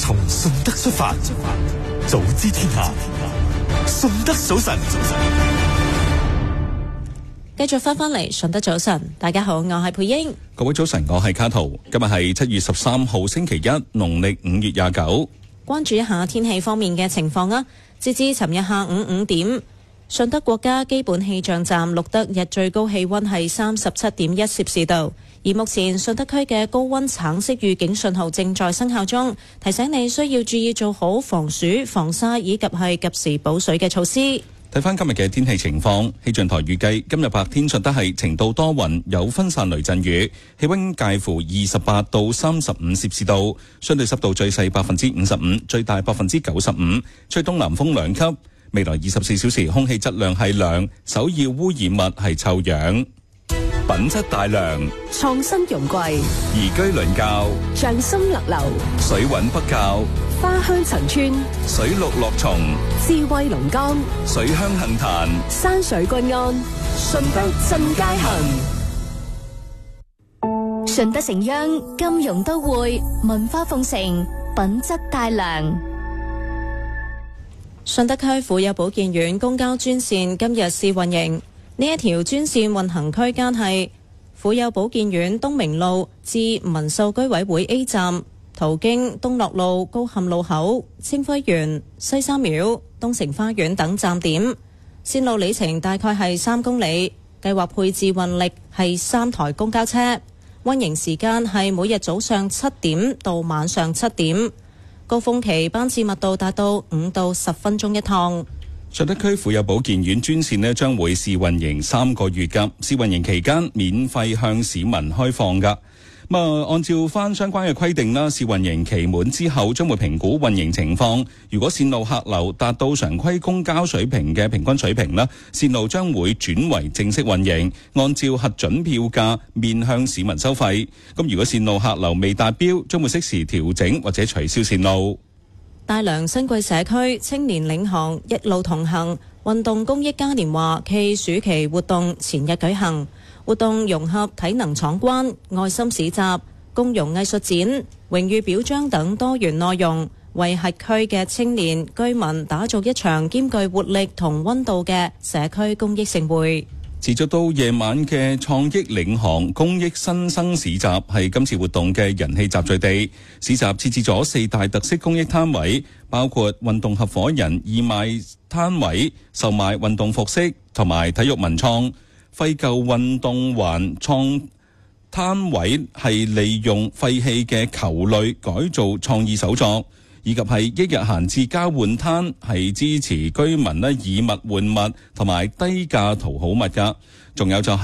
從順德出發，早知天下，順德早晨。 繼續翻嚟順德早晨，大家好，我係佩英。 各位早晨，我係卡圖。今日係7月13號星期一，農曆5月29。 關注一下天氣方面嘅情況啊。截至尋日下午5點，順德國家基本氣象站錄得日最高氣溫係37.1攝氏度。而目前順德區嘅高溫橙色預警信號正在生效中，提醒你需要注意做好防暑、防沙以及係及時補水嘅措施。 睇翻今日嘅天氣情況，氣象台預計今日白天順德係晴到多雲，有分散雷陣雨，氣溫介乎28到35攝氏度，相對濕度最細55%，最大95%，吹東南風2級。未來24小時空氣質量係良，首要污染物係臭氧。品質大良， 創新容貴， 宜居鄰教， 匠心勒流， 水穩不教， 花香陳村， 水綠樂松， 智慧龍崗， 水鄉杏壇， 山水均安，順德鎮街行。順德城央金融都會，文化奉承，品質大良。 順德區婦幼保健院公交專線今日試運營。呢一條專線運行區間係婦幼保健院東明路至民秀居委會 A 站，途經東樂路、高磡路口、清暉園、西山廟、東城花園等站點。線路里程大概係3公里，計劃配置運力係3台公交車。運營時間係每日早上7點到晚上7點，高峰期班次密度達到5到10分鐘一趟。 順德區婦幼保健院專線呢將會試運營3個月㗎，試運營期間免費向市民開放㗎。按照翻相關嘅規定啦，試運營期滿之後將會評估運營情況。如果線路客流達到常規公交水平嘅平均水平啦，線路將會轉為正式運營，按照核准票價面向市民收費。如果線路客流未達標，將會適時調整或者取消線路。 大良新貴社區青年領航一路同行運動公益嘉年華暨暑期活動前日舉行，活動融合體能闖關、愛心市集、共融藝術展、榮譽表彰等多元內容，為轄區嘅青年居民打造一場兼具活力同溫度嘅社區公益盛會。 持續到夜晚嘅創益領航公益新生市集係今次活動嘅人氣集聚地。市集設置咗4大特色公益攤位，包括運動合夥人義賣攤位、售賣運動服飾同埋體育文創。廢舊運動環創攤位係利用廢棄嘅球類改造創意手作，以及係一日閒置交換攤，係支持居民以物換物同埋低價淘好物㗎。仲有就係